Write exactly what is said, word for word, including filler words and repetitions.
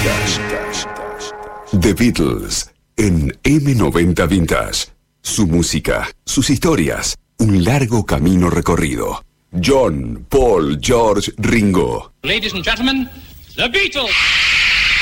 Vintage. The Beatles en eme noventa Vintage. Su música, sus historias, un largo camino recorrido. John, Paul, George, Ringo. Ladies and gentlemen, The Beatles.